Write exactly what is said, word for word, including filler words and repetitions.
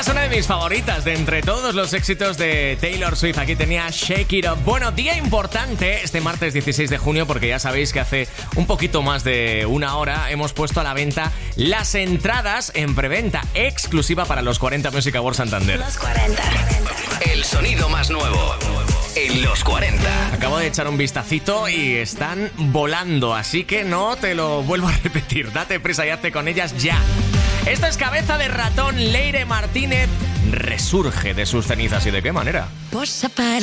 Esta es una de mis favoritas de entre todos los éxitos de Taylor Swift. Aquí tenía Shake It Up. Bueno, día importante este martes dieciséis de junio porque ya sabéis que hace un poquito más de una hora hemos puesto a la venta las entradas en preventa exclusiva para los cuarenta Music Awards Santander. Los cuarenta. El sonido más nuevo en los cuarenta. Acabo de echar un vistacito y están volando, así que no te lo vuelvo a repetir. Date prisa y hazte con ellas ya. Esta es Cabeza de Ratón. Leire Martínez resurge de sus cenizas. ¿Y de qué manera? Posa para